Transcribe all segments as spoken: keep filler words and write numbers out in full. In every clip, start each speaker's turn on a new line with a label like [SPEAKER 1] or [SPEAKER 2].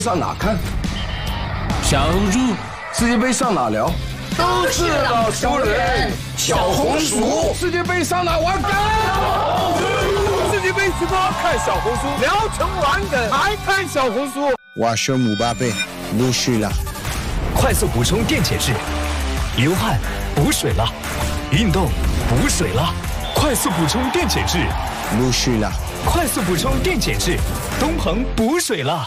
[SPEAKER 1] 上哪看？
[SPEAKER 2] 小红书，
[SPEAKER 1] 世界杯上哪聊？
[SPEAKER 3] 都是老熟人。
[SPEAKER 1] 小红书，世界杯上哪玩梗？
[SPEAKER 3] 世界杯直播看小红书，聊成玩梗还看小红书。
[SPEAKER 4] 我选姆巴佩，不许了。
[SPEAKER 5] 快速补充电解质，流汗补水了，运动补水了，快速补充电解质，
[SPEAKER 4] 不许了。
[SPEAKER 5] 快速补充电解质，东鹏补水了。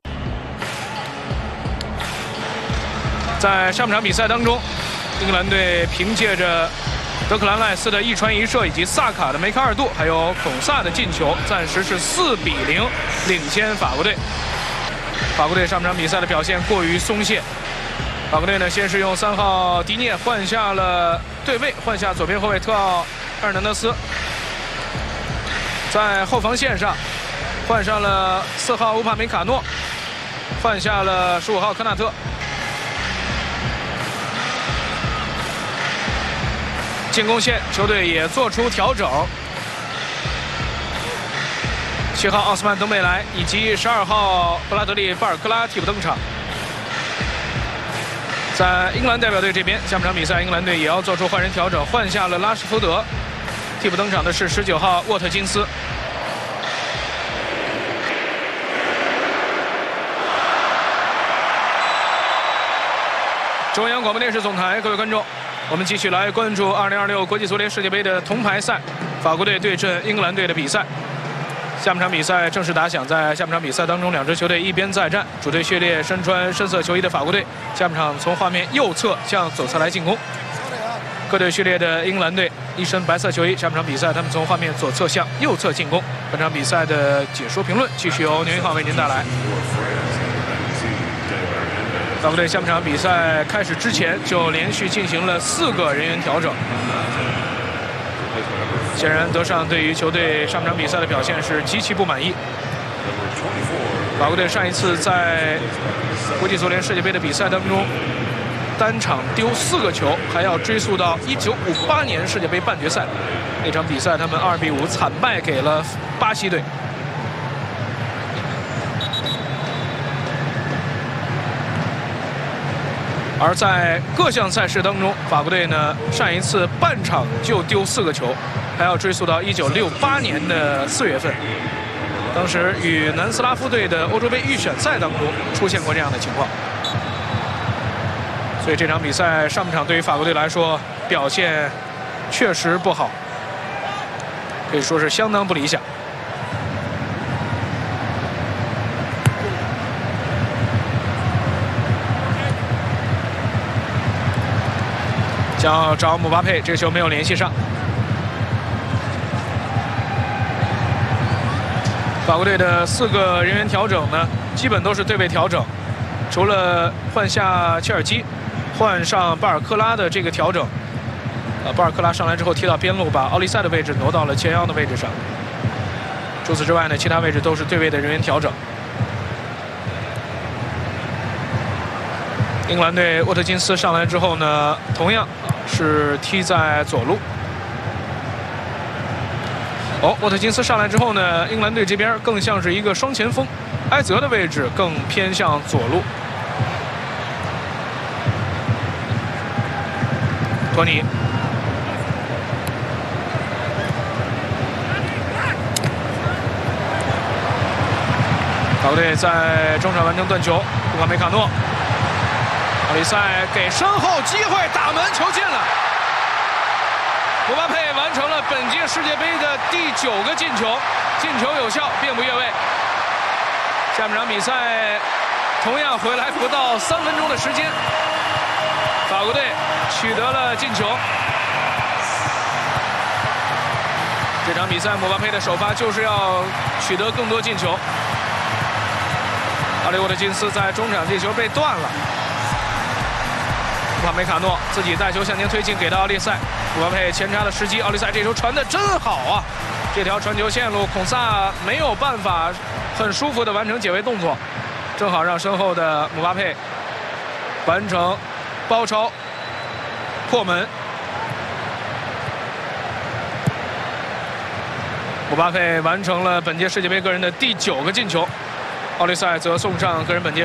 [SPEAKER 6] 在上半场比赛当中，英格兰队凭借着德克兰赖斯的一传一射，以及萨卡的梅开二度，还有孔萨的进球，暂时是四比零领先法国队。法国队上半场比赛的表现过于松懈。法国队呢，先是用三号迪涅换下了对位，换下左边后卫特奥埃尔南德斯，在后防线上换上了四号乌帕梅卡诺，换下了十五号科纳特。进攻线，球队也做出调整。七号奥斯曼登贝莱以及十二号布拉德利·巴尔克拉替补登场。在英格兰代表队这边，下半场比赛英格兰队也要做出换人调整，换下了拉什福德，替补登场的是十九号沃特金斯。中央广播电视总台，各位观众。我们继续来关注二零二六国际足联世界杯的铜牌赛，法国队对阵英格兰队的比赛。下半场比赛正式打响，在下半场比赛当中，两支球队一边再战，主队序列身穿深色球衣的法国队，下半场从画面右侧向左侧来进攻；各队序列的英格兰队一身白色球衣，下半场比赛他们从画面左侧向右侧进攻。本场比赛的解说评论继续由牛一浩为您带来。法国队下半场比赛开始之前就连续进行了四个人员调整，显然德尚对于球队上半场比赛的表现是极其不满意。法国队上一次在国际足联世界杯的比赛当中，单场丢四个球，还要追溯到一九五八年世界杯半决赛那场比赛，他们二比五惨败给了巴西队。而在各项赛事当中，法国队呢上一次半场就丢四个球，还要追溯到一九六八年的四月份，当时与南斯拉夫队的欧洲杯预选赛当中出现过这样的情况。所以这场比赛上半场对于法国队来说表现确实不好，可以说是相当不理想。想要找姆巴佩，这个球没有联系上。法国队的四个人员调整呢，基本都是对位调整，除了换下切尔基，换上巴尔克拉的这个调整。呃，巴尔克拉上来之后踢到边路，把奥利塞的位置挪到了前腰的位置上。除此之外呢，其他位置都是对位的人员调整。英格兰队沃特金斯上来之后呢，同样是踢在左路。哦，沃特金斯上来之后呢，英格兰队这边更像是一个双前锋，埃泽的位置更偏向左路。托尼，法国队在中场完成断球，布卡梅卡诺。奥利塞给身后机会，打门，球进了。姆巴佩完成了本届世界杯的第九个进球，进球有效，并不越位。下半场比赛同样回来不到三分钟的时间，法国队取得了进球。这场比赛姆巴佩的首发就是要取得更多进球。阿里沃特金斯在中场这球被断了。乌帕梅卡诺自己带球向前推进，给到奥利塞，姆巴佩前插的时机，奥利塞这球传的真好啊！这条传球线路，孔萨没有办法很舒服的完成解围动作，正好让身后的姆巴佩完成包抄破门。姆巴佩完成了本届世界杯个人的第九个进球，奥利塞则送上个人本届